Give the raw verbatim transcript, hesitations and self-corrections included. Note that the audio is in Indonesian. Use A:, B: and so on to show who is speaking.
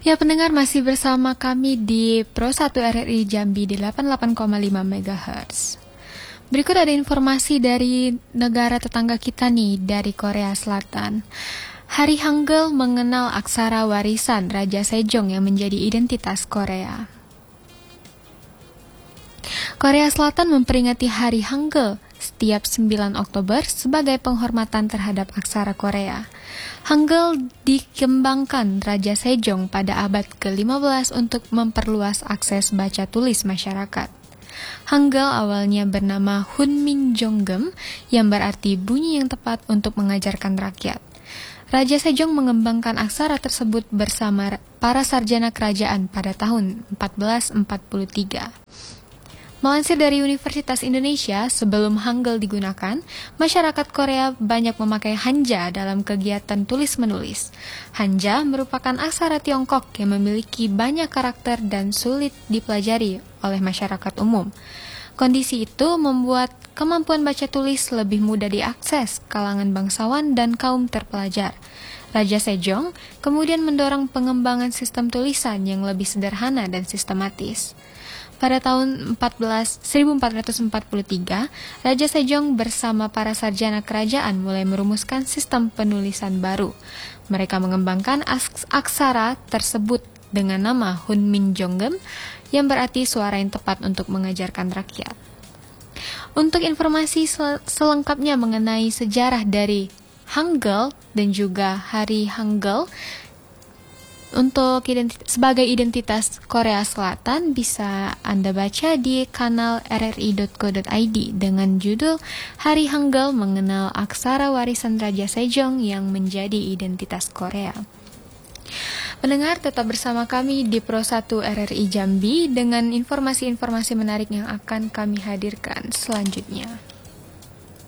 A: Ya, pendengar masih bersama kami di Pro satu R R I Jambi di delapan puluh delapan koma lima megahertz. Berikut ada informasi dari negara tetangga kita nih, dari Korea Selatan. Hari Hangul mengenal aksara warisan Raja Sejong yang menjadi identitas Korea. Korea Selatan memperingati Hari Hangul setiap sembilan Oktober sebagai penghormatan terhadap aksara Korea. Hangul dikembangkan Raja Sejong pada abad ke lima belas untuk memperluas akses baca tulis masyarakat. Hangul awalnya bernama Hunminjeongeum yang berarti bunyi yang tepat untuk mengajarkan rakyat. Raja Sejong mengembangkan aksara tersebut bersama para sarjana kerajaan pada tahun empat belas empat puluh tiga. Melansir dari Universitas Indonesia, sebelum Hangul digunakan, masyarakat Korea banyak memakai hanja dalam kegiatan tulis-menulis. Hanja merupakan aksara Tiongkok yang memiliki banyak karakter dan sulit dipelajari oleh masyarakat umum. Kondisi itu membuat kemampuan baca tulis lebih mudah diakses kalangan bangsawan dan kaum terpelajar. Raja Sejong kemudian mendorong pengembangan sistem tulisan yang lebih sederhana dan sistematis. Pada tahun seribu empat ratus empat puluh tiga, Raja Sejong bersama para sarjana kerajaan mulai merumuskan sistem penulisan baru. Mereka mengembangkan aks- aksara tersebut dengan nama Hunminjeongeum yang berarti suara yang tepat untuk mengajarkan rakyat. Untuk informasi sel- selengkapnya mengenai sejarah dari Hangul dan juga Hari Hangul, untuk identi- sebagai identitas Korea Selatan bisa Anda baca di kanal r r i dot co dot i d dengan judul Hari Hangul mengenal aksara warisan Raja Sejong yang menjadi identitas Korea. Pendengar, tetap bersama kami di Pro satu R R I Jambi dengan informasi-informasi menarik yang akan kami hadirkan selanjutnya.